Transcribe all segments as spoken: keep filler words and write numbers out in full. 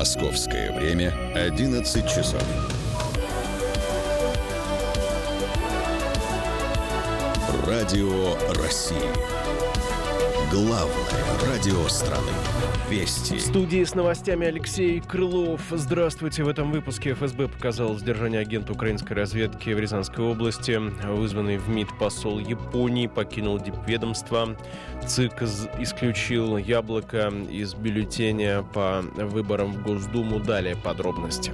Московское время одиннадцать часов. Радио России. Главное радио страны. Вести. В студии с новостями Алексей Крылов. Здравствуйте. В этом выпуске эф эс бэ показал задержание агента украинской разведки в Рязанской области. Вызванный в МИД посол Японии покинул дипведомство. ЦИК исключил яблоко из бюллетеня по выборам в Госдуму. Далее подробности.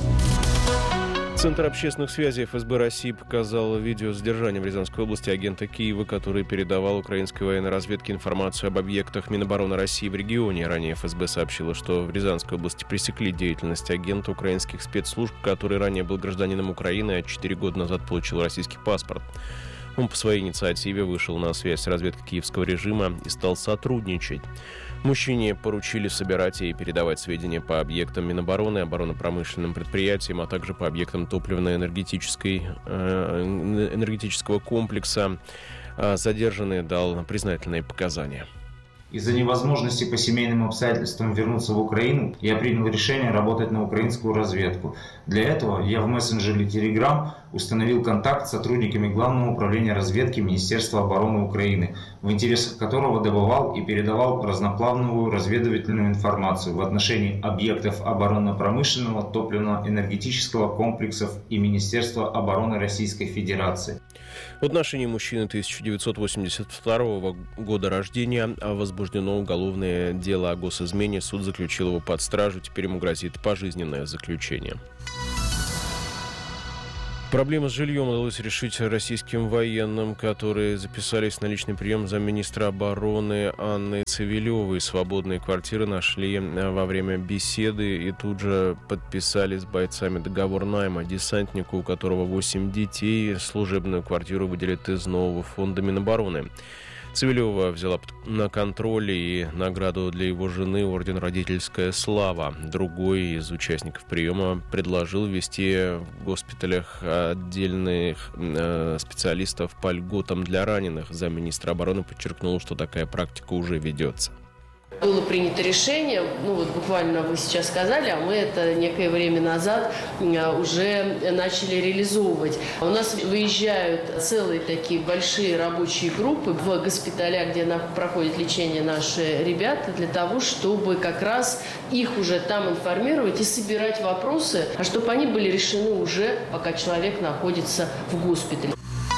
Центр общественных связей эф эс бэ России показал видео задержания в Рязанской области агента Киева, который передавал украинской военной разведке информацию об объектах Минобороны России в регионе. Ранее эф эс бэ сообщила, что в Рязанской области пресекли деятельность агента украинских спецслужб, который ранее был гражданином Украины, а четыре года назад получил российский паспорт. Он по своей инициативе вышел на связь с разведкой киевского режима и стал сотрудничать. Мужчине поручили собирать и передавать сведения по объектам Минобороны, оборонно-промышленным предприятиям, а также по объектам топливно-энергетической, э, энергетического комплекса. Задержанный дал признательные показания. Из-за невозможности по семейным обстоятельствам вернуться в Украину, я принял решение работать на украинскую разведку. Для этого я в мессенджере Telegram установил контакт с сотрудниками Главного управления разведки Министерства обороны Украины, в интересах которого добывал и передавал разноплановую разведывательную информацию в отношении объектов оборонно-промышленного, топливно-энергетического комплексов и Министерства обороны Российской Федерации. В отношении мужчины тысяча девятьсот восемьдесят второго года рождения возбуждено уголовное дело о госизмене. Суд заключил его под стражу. Теперь ему грозит пожизненное заключение. Проблемы с жильем удалось решить российским военным, которые записались на личный прием замминистра обороны Анны Цивилевой. Свободные квартиры нашли во время беседы и тут же подписали с бойцами договор найма. Десантнику, у которого восемь детей, служебную квартиру выделят из нового фонда Минобороны. Цивилева взяла на контроль и награду для его жены орден «Родительская слава». Другой из участников приема предложил ввести в госпиталях отдельных э, специалистов по льготам для раненых. Замминистра обороны подчеркнул, что такая практика уже ведется. Было принято решение, ну вот буквально вы сейчас сказали, а мы это некое время назад уже начали реализовывать. У нас выезжают целые такие большие рабочие группы в госпиталя, где проходит лечение наши ребята, для того, чтобы как раз их уже там информировать и собирать вопросы, а чтобы они были решены уже, пока человек находится в госпитале.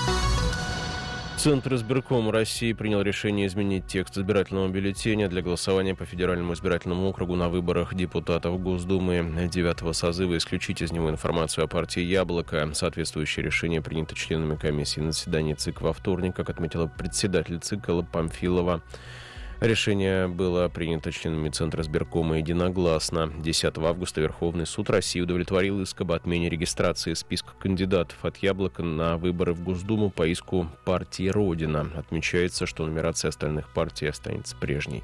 Центр избиркома России принял решение изменить текст избирательного бюллетеня для голосования по федеральному избирательному округу на выборах депутатов Госдумы девятого созыва, исключить из него информацию о партии «Яблоко». Соответствующее решение принято членами комиссии на заседании ЦИК во вторник, как отметила председатель ЦИК Алла Памфилова. Решение было принято членами Центра избиркома единогласно. десятого августа Верховный суд России удовлетворил иск об отмене регистрации списка кандидатов от «Яблока» на выборы в Госдуму по иску партии «Родина». Отмечается, что нумерация остальных партий останется прежней.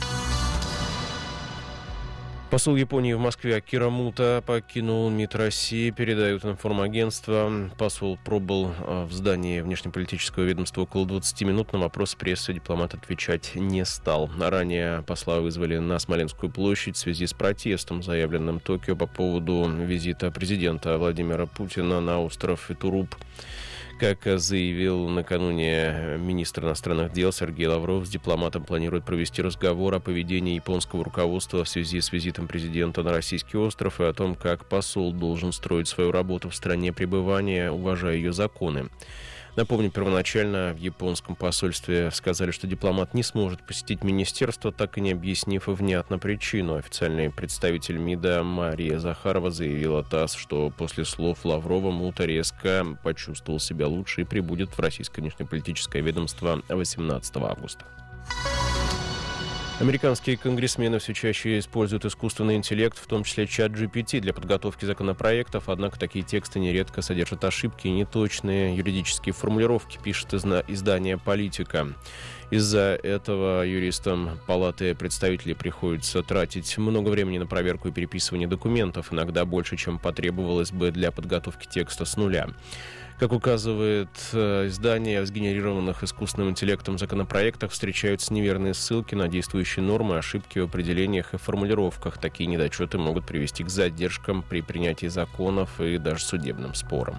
Посол Японии в Москве Акира Мута покинул МИД России, передают информагентство. Посол пробыл в здании внешнеполитического ведомства около двадцати минут. На вопрос прессы дипломат отвечать не стал. Ранее посла вызвали на Смоленскую площадь в связи с протестом, заявленным Токио по поводу визита президента Владимира Путина на остров Итуруп. Как заявил накануне министр иностранных дел Сергей Лавров, с дипломатом планирует провести разговор о поведении японского руководства в связи с визитом президента на российский остров и о том, как посол должен строить свою работу в стране пребывания, уважая ее законы. Напомню, первоначально в японском посольстве сказали, что дипломат не сможет посетить министерство, так и не объяснив внятно причину. Официальный представитель МИДа Мария Захарова заявила ТАСС, что после слов Лаврова Мута резко почувствовал себя лучше и прибудет в российское внешнеполитическое ведомство восемнадцатого августа. Американские конгрессмены все чаще используют искусственный интеллект, в том числе чат джи пи ти, для подготовки законопроектов, однако такие тексты нередко содержат ошибки и неточные юридические формулировки, пишет издание «Политика». Из-за этого юристам Палаты представителей приходится тратить много времени на проверку и переписывание документов, иногда больше, чем потребовалось бы для подготовки текста с нуля. Как указывает издание, в сгенерированных искусственным интеллектом законопроектах встречаются неверные ссылки на действующие нормы, ошибки в определениях и формулировках. Такие недочеты могут привести к задержкам при принятии законов и даже судебным спорам.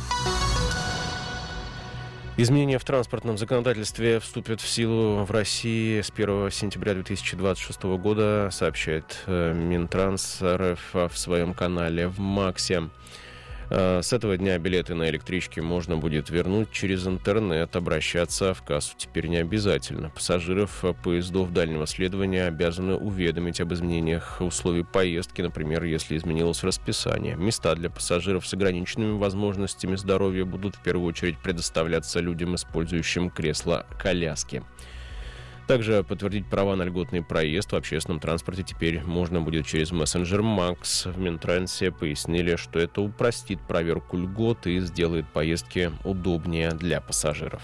Изменения в транспортном законодательстве вступят в силу в России с первого сентября две тысячи двадцать шестого года, сообщает Минтранс РФ в своем канале в МАКСе. С этого дня билеты на электрички можно будет вернуть через интернет. Обращаться в кассу теперь не обязательно. Пассажиров поездов дальнего следования обязаны уведомить об изменениях условий поездки, например, если изменилось расписание. Места для пассажиров с ограниченными возможностями здоровья будут в первую очередь предоставляться людям, использующим кресла-коляски. Также подтвердить права на льготный проезд в общественном транспорте теперь можно будет через мессенджер МАКС. В Минтрансе пояснили, что это упростит проверку льгот и сделает поездки удобнее для пассажиров.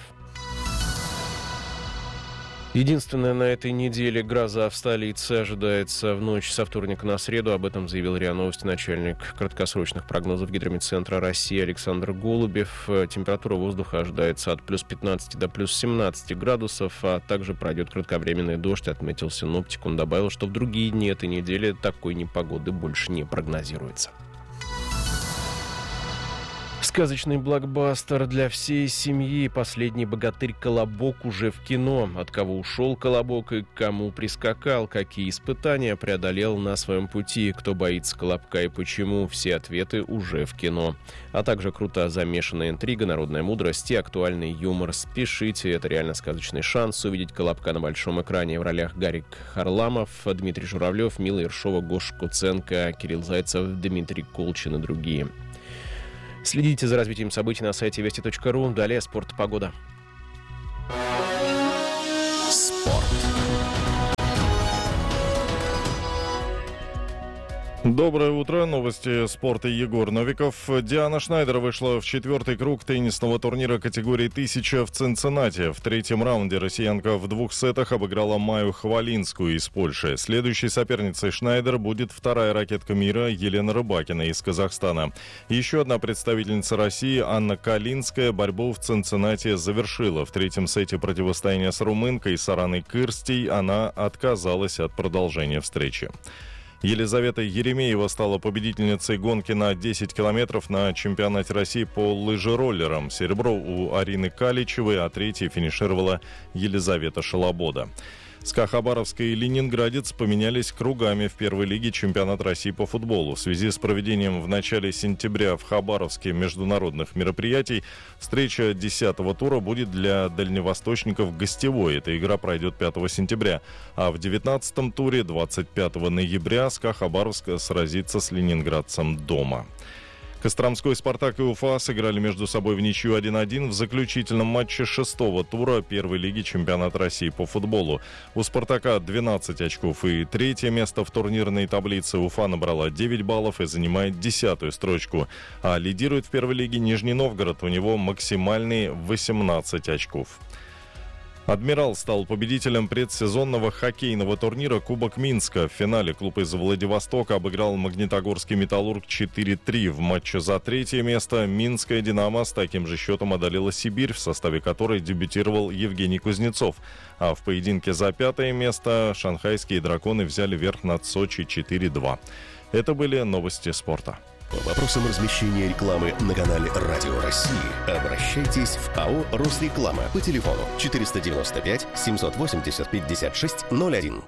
Единственная на этой неделе гроза в столице ожидается в ночь со вторника на среду. Об этом заявил РИА Новости начальник краткосрочных прогнозов Гидрометцентра России Александр Голубев. Температура воздуха ожидается от плюс пятнадцати до плюс семнадцати градусов, а также пройдет кратковременный дождь, отметил синоптик. Он добавил, что в другие дни этой недели такой непогоды больше не прогнозируется. Сказочный блокбастер для всей семьи. Последний богатырь «Колобок» уже в кино. От кого ушел Колобок и к кому прискакал? Какие испытания преодолел на своем пути? Кто боится Колобка и почему? Все ответы уже в кино. А также круто замешанная интрига, народная мудрость и актуальный юмор. Спешите, это реально сказочный шанс увидеть Колобка на большом экране. В ролях Гарик Харламов, Дмитрий Журавлев, Мила Ершова, Гоша Куценко, Кирилл Зайцев, Дмитрий Колчин и другие. Следите за развитием событий на сайте вести точка ру. Далее спорт, погода. Спорт. Доброе утро. Новости спорта. Егор Новиков. Диана Шнайдер вышла в четвертый круг теннисного турнира категории тысяча в Цинциннати. В третьем раунде россиянка в двух сетах обыграла Майю Хвалинскую из Польши. Следующей соперницей Шнайдер будет вторая ракетка мира Елена Рыбакина из Казахстана. Еще одна представительница России, Анна Калинская, борьбу в Цинциннати завершила. В третьем сете противостояния с румынкой Сараной Кырстей она отказалась от продолжения встречи. Елизавета Еремеева стала победительницей гонки на десять километров на чемпионате России по лыжероллерам. Серебро у Арины Каличевой, а третьей финишировала Елизавета Шалобода. СКА Хабаровск и Ленинградец поменялись кругами в первой лиге чемпионата России по футболу. В связи с проведением в начале сентября в Хабаровске международных мероприятий встреча десятого тура будет для дальневосточников гостевой. Эта игра пройдет пятого сентября. А в девятнадцатом туре двадцать пятого ноября СКА Хабаровск сразится с ленинградцем дома. Костромской «Спартак» и Уфа сыграли между собой в ничью один-один в заключительном матче шестого тура первой лиги чемпионата России по футболу. У «Спартака» двенадцать очков и третье место в турнирной таблице. Уфа набрала девять баллов и занимает десятую строчку. А лидирует в первой лиге Нижний Новгород. У него максимальные восемнадцать очков. «Адмирал» стал победителем предсезонного хоккейного турнира «Кубок Минска». В финале клуб из Владивостока обыграл Магнитогорский «Металлург» четыре-три. В матче за третье место «Минская Динамо» с таким же счетом одолела «Сибирь», в составе которой дебютировал Евгений Кузнецов. А в поединке за пятое место шанхайские «Драконы» взяли верх над Сочи четыре-два. Это были новости спорта. По вопросам размещения рекламы на канале «Радио России» обращайтесь в АО «Росреклама» по телефону четыреста девяносто пять семьсот восемьдесят пятьдесят шесть ноль один.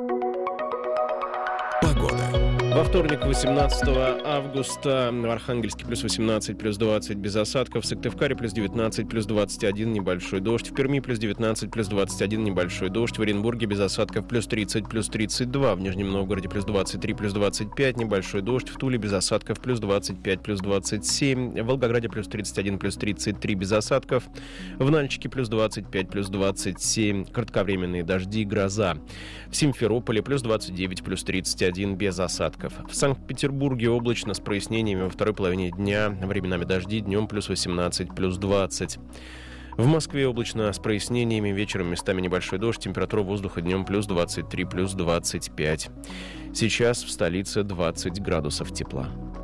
Погода. Во вторник, восемнадцатого августа, в Архангельске плюс восемнадцать, плюс двадцать без осадков, в Сыктывкаре плюс девятнадцать, плюс двадцать один, небольшой дождь, в Перми плюс девятнадцать, плюс двадцать один, небольшой дождь, в Оренбурге без осадков плюс тридцать, плюс тридцать два, в Нижнем Новгороде плюс двадцать три, плюс двадцать пять, небольшой дождь, в Туле без осадков плюс двадцать пять, плюс двадцать семь, в Волгограде плюс тридцать один, плюс тридцать три без осадков, в Нальчике плюс двадцать пять, плюс двадцать семь, кратковременные дожди и гроза, в Симферополе плюс двадцать девять, плюс тридцать один без осадков. В Санкт-Петербурге облачно с прояснениями во второй половине дня, временами дожди, днем плюс восемнадцать, плюс двадцать. В Москве облачно с прояснениями, вечером местами небольшой дождь, температура воздуха днем плюс двадцать три, плюс двадцать пять. Сейчас в столице двадцать градусов тепла.